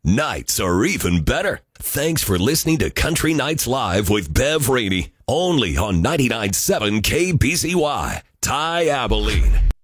Nights are even better. Thanks for listening to Country Nights Live with Bev Rainey. Only on 99.7 KBCY, Ty Abilene.